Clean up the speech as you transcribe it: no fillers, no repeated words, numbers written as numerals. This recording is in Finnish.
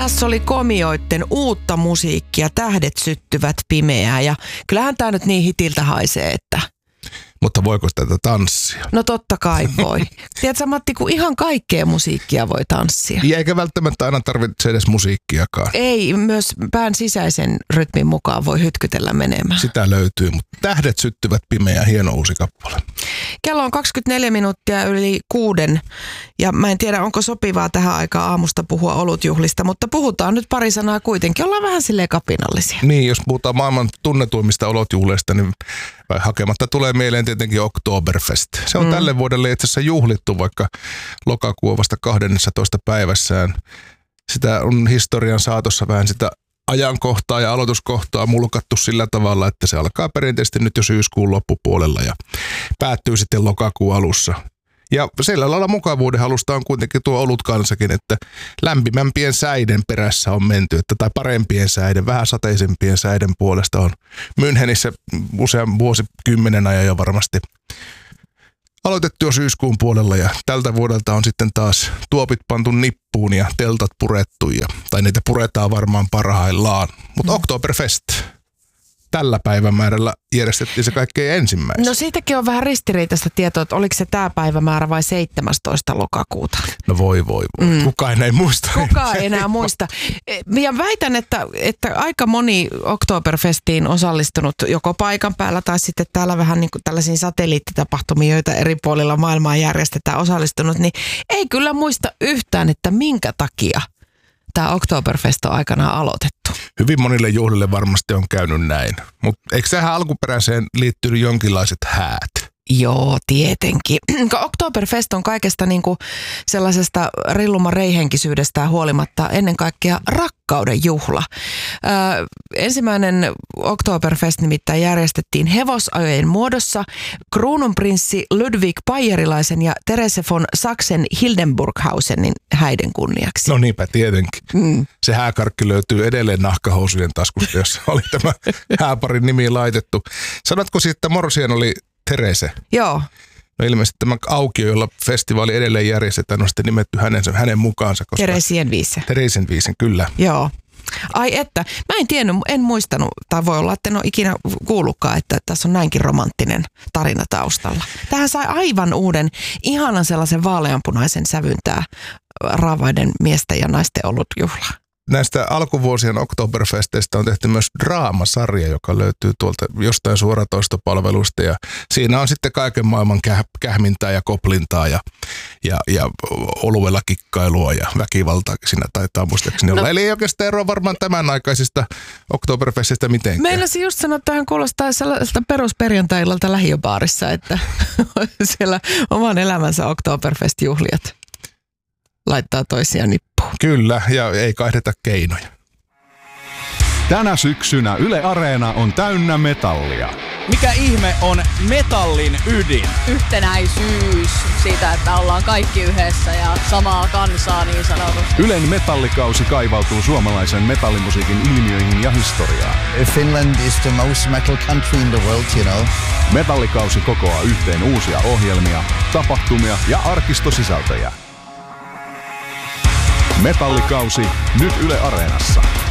Tässä oli Komioitten uutta musiikkia, Tähdet syttyvät pimeää, ja kyllähän tämä nyt niin hitiltä haisee, että... Mutta voiko tätä tanssia? No totta kai voi. Tiedätkö Matti, kun ihan kaikkea musiikkia voi tanssia. Ja eikä välttämättä aina tarvitse edes musiikkiakaan. Ei, myös pään sisäisen rytmin mukaan voi hytkytellä menemään. Sitä löytyy, mutta Tähdet syttyvät pimeää, hieno uusi kappale. Kello on 24 minuuttia yli 6, ja mä en tiedä, onko sopivaa tähän aikaan aamusta puhua olutjuhlista, mutta puhutaan nyt pari sanaa kuitenkin. Ollaan vähän silleen kapinallisia. Niin, jos puhutaan maailman tunnetuimmista olutjuhleista, niin hakematta tulee mieleen tietenkin Oktoberfest. Se on tälle vuodelle itse asiassa juhlittu, vaikka lokakuu on vasta 12. päivässään. Sitä on historian saatossa vähän sitä ajankohtaa ja aloituskohtaa mulkattu sillä tavalla, että se alkaa perinteisesti nyt jo syyskuun loppupuolella ja päättyy sitten lokakuun alussa. Ja sillä lailla mukavuuden halusta on kuitenkin tuo olutkansakin, että lämpimämpien säiden perässä on menty, tai parempien säiden, vähän sateisempien säiden puolesta on Münchenissä usean vuosikymmenen ajan jo varmasti aloitettu jo syyskuun puolella, ja tältä vuodelta on sitten taas tuopit pantu nippuun ja teltat purettu, tai niitä puretaan varmaan parhaillaan. Mutta Oktoberfest, tällä päivämäärällä järjestettiin se kaikkein ensimmäisenä. No siitäkin on vähän ristiriitaista tietoa, että oliko se tämä päivämäärä vai 17. lokakuuta. No voi. Kukaan ei muista. Kukaan ei enää muista. Ja väitän, että aika moni Oktoberfestiin osallistunut joko paikan päällä tai sitten täällä vähän niin kuin tällaisiin satelliittitapahtumiin, joita eri puolilla maailmaa järjestetään osallistunut, niin ei kyllä muista yhtään, että minkä takia tämä Oktoberfest on aikanaan aloitettu. Hyvin monille juhlille varmasti on käynyt näin, mutta eikö tähän alkuperäiseen liittynyt jonkinlaiset häät? Joo, tietenkin. Oktoberfest on kaikesta niin kuin sellaisesta rilluman reihenkisyydestä huolimatta ennen kaikkea rakkauden juhla. Ensimmäinen Oktoberfest nimittäin järjestettiin hevosajojen muodossa kruununprinssi Ludwig Bayerilaisen ja Therese von Sachsen-Hildenburghausenin häiden kunniaksi. No niinpä tietenkin. Se hääkarkki löytyy edelleen nahkahousujen taskusta, jossa oli tämä hääparin nimi laitettu. Sanotko siis, että morsian oli Therese? Joo. No ilmeisesti tämä aukio, jolla festivaali edelleen järjestetään, on sitten nimetty hänen mukaansa. Theresien viisen, kyllä. Joo. Ai että, mä en tiennyt, en muistanut, tai voi olla, että en ole ikinä kuullutkaan, että tässä on näinkin romanttinen tarina taustalla. Tähän sai aivan uuden, ihanan sellaisen vaaleanpunaisen sävyn tää raavaiden miesten ja naisten ollut juhla. Näistä alkuvuosien Oktoberfesteistä on tehty myös draamasarja, joka löytyy tuolta jostain suoratoistopalvelusta. Ja siinä on sitten kaiken maailman kähmintää ja koplintaa ja oluella kikkailua ja väkivaltaa siinä taitaa muistaakseni olla. Eli ei oikeastaan eroa varmaan tämän aikaisista Oktoberfestistä mitenkään. Meinasin just sanoa, että tähän kuulostaa sellaiselta perusperjantai-illalta lähiöbaarissa, että siellä oman elämänsä Oktoberfest-juhlijat laittaa toisiaan nippuun. Kyllä, ja ei kaihdeta keinoja. Tänä syksynä Yle Areena on täynnä metallia. Mikä ihme on metallin ydin? Yhtenäisyys siitä, että ollaan kaikki yhdessä ja samaa kansaa niin sanotusti. Ylen metallikausi kaivautuu suomalaisen metallimusiikin ilmiöihin ja historiaan. Finland is the most metal country in the world, you know. Metallikausi kokoaa yhteen uusia ohjelmia, tapahtumia ja arkistosisältöjä. Metallikausi nyt Yle Areenassa.